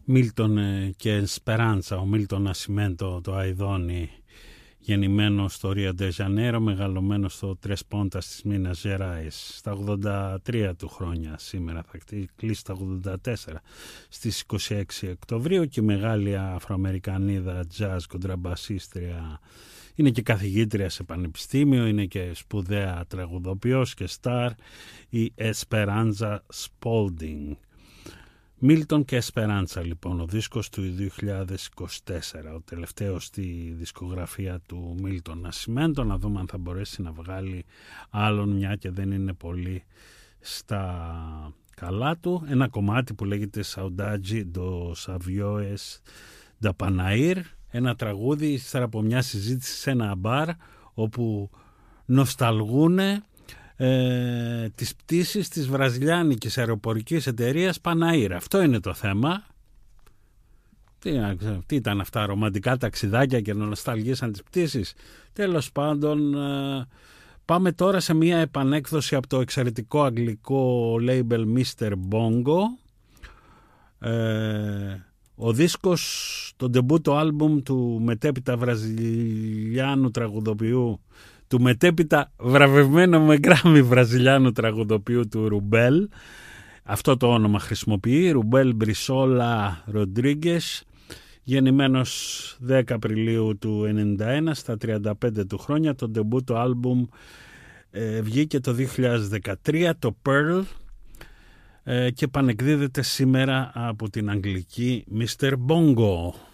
Μίλτον και Εσπεράντσα, ο Μίλτον Νασιμέντο, το Αηδόνι, γεννημένο στο Ρίο ντε Ζανέιρο, μεγαλωμένο στο Τρες Πόντας της Μίνας Γεράης. Στα 83 του χρόνια σήμερα, θα κλείσει τα 84 στις 26 Οκτωβρίου, και η μεγάλη Αφροαμερικανίδα jazz κοντραμπασίστρια, είναι και καθηγήτρια σε πανεπιστήμιο, είναι και σπουδαία τραγουδοποιός και στάρ, η Εσπεράντσα Σπόλντινγκ. Μίλτον και Εσπεράντσα, λοιπόν, ο δίσκος του 2024, ο τελευταίος στη δισκογραφία του Μίλτον Νασιμέντο. Να δούμε αν θα μπορέσει να βγάλει άλλον, μια και δεν είναι πολύ στα καλά του. Ένα κομμάτι που λέγεται Saudade dos Aviões da Panair, ένα τραγούδι ύστερα από μια συζήτηση σε ένα μπαρ όπου νοσταλγούν τις πτήσεις της βραζιλιάνικης αεροπορικής εταιρείας Panair. Αυτό είναι το θέμα. Τι ήταν αυτά, ρομαντικά ταξιδάκια και να νοσταλγήσαν τις πτήσεις? Τέλος πάντων, πάμε τώρα σε μια επανέκδοση από το εξαιρετικό αγγλικό label Mr. Bongo. Ο δίσκος, το ντεμπούτο άλμπουμ του μετέπειτα βραζιλιάνου τραγουδοποιού, του μετέπειτα βραβευμένου με Γκράμι βραζιλιάνου τραγουδοποιού του Ρουμπέλ, αυτό το όνομα χρησιμοποιεί, Ρουμπέλ Μπρισόλα Ροντρίγκες, γεννημένος 10 Απριλίου του 1991, στα 35 του χρόνια. Το ντεμπούτο άλμπουμ βγήκε το 2013, το Pearl, και πανεκδίδεται σήμερα από την αγγλική Mr. Bongo.